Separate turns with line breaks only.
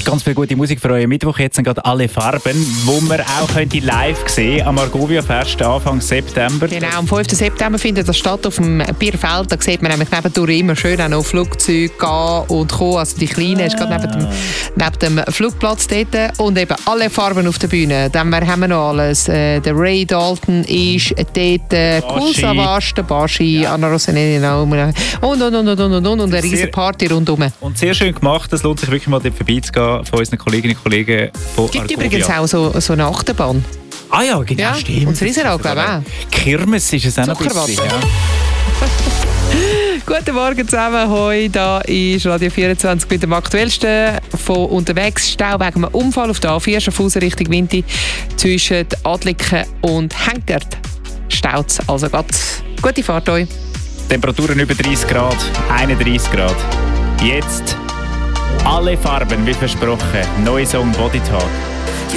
Ganz viel gute Musik für euren Mittwoch. Jetzt sind gerade alle Farben, wo man auch live sehen könnte am Argovia-Fest Anfang September.
Genau, am 5. September findet das statt auf dem Bierfeld. Da sieht man nämlich nebendurch immer schön auch noch Flugzeuge gehen und kommen. Also die Kleinen ist gerade neben dem Flugplatz dort. Und eben alle Farben auf der Bühne. Dann haben wir noch alles. Der Ray Dalton ist dort. Kool Savas, der Baschi, Anna Rosanelli und eine riesige Party rundherum.
Und sehr schön gemacht. Es lohnt sich wirklich mal dort vorbeizugehen von unseren Kolleginnen und Kollegen von
Es gibt
Argovia.
übrigens auch so eine Achterbahn.
Ah ja, genau,
Ja,
stimmt.
und das Riesenrad, glaube ich auch.
Kirmes ist es auch noch ein bisschen.
Zuckerwatte.
Ja.
Guten Morgen zusammen. Hoi, da ist Radio 24 mit dem Aktuellsten von unterwegs. Stau wegen einem Unfall auf der A4 Schaffhausen Richtung Winti zwischen Adliken und Henkert. Staut also ganz gute Fahrt euch.
Temperaturen über 30 Grad, 31 Grad. Jetzt alle Farben, wie versprochen. Neuer Song Body Talk.